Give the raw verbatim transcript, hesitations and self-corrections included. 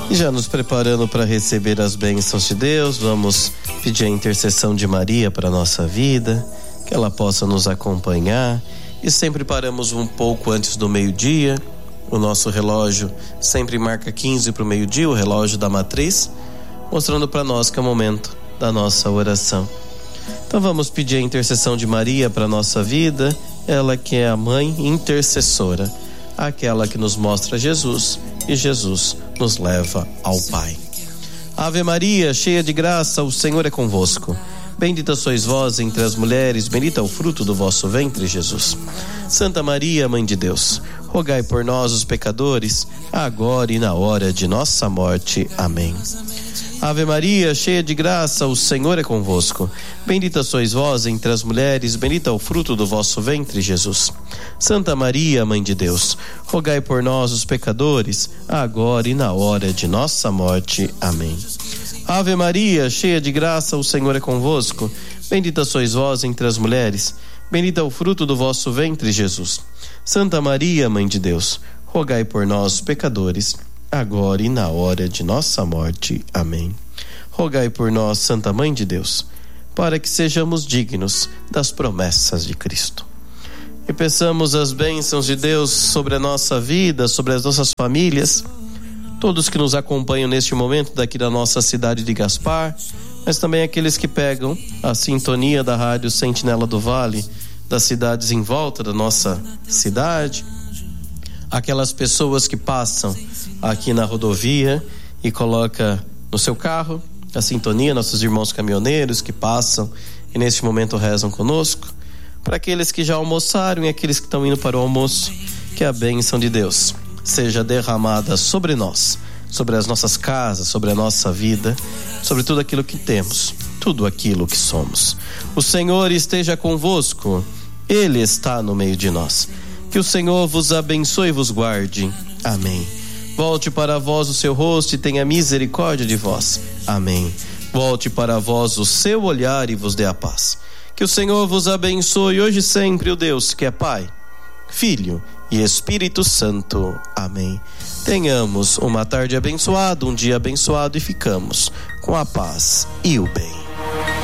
E já nos preparando para receber as bênçãos de Deus, vamos pedir a intercessão de Maria para a nossa vida, que ela possa nos acompanhar. E sempre paramos um pouco antes do meio-dia. O nosso relógio sempre marca quinze para o meio-dia, o relógio da matriz, mostrando para nós que é o momento da nossa oração. Então vamos pedir a intercessão de Maria para a nossa vida, ela que é a mãe intercessora, aquela que nos mostra Jesus e Jesus nos leva ao Pai. Ave Maria, cheia de graça, o Senhor é convosco. Bendita sois vós entre as mulheres, bendito é o fruto do vosso ventre, Jesus. Santa Maria, Mãe de Deus, rogai por nós, os pecadores, agora e na hora de nossa morte. Amém. Ave Maria, cheia de graça, o Senhor é convosco. Bendita sois vós entre as mulheres, bendito é o fruto do vosso ventre, Jesus. Santa Maria, Mãe de Deus, rogai por nós, os pecadores, agora e na hora de nossa morte. Amém. Ave Maria, cheia de graça, o Senhor é convosco. Bendita sois vós entre as mulheres, bendito é o fruto do vosso ventre, Jesus. Santa Maria, Mãe de Deus, rogai por nós, pecadores, agora e na hora de nossa morte. Amém. Rogai por nós, Santa Mãe de Deus, para que sejamos dignos das promessas de Cristo. E peçamos as bênçãos de Deus sobre a nossa vida, sobre as nossas famílias, todos que nos acompanham neste momento daqui da nossa cidade de Gaspar, mas também aqueles que pegam a sintonia da Rádio Sentinela do Vale, das cidades em volta da nossa cidade, aquelas pessoas que passam aqui na rodovia e coloca no seu carro a sintonia, nossos irmãos caminhoneiros que passam e neste momento rezam conosco, para aqueles que já almoçaram e aqueles que estão indo para o almoço, que a bênção de Deus seja derramada sobre nós, sobre as nossas casas, sobre a nossa vida, sobre tudo aquilo que temos, tudo aquilo que somos. O Senhor esteja convosco, Ele está no meio de nós. Que o Senhor vos abençoe e vos guarde. Amém. Volte para vós o seu rosto e tenha misericórdia de vós. Amém. Volte para vós o seu olhar e vos dê a paz. Que o Senhor vos abençoe hoje e sempre, o Deus que é Pai, Filho e Espírito Santo. Amém. Tenhamos uma tarde abençoada, um dia abençoado e ficamos com a paz e o bem.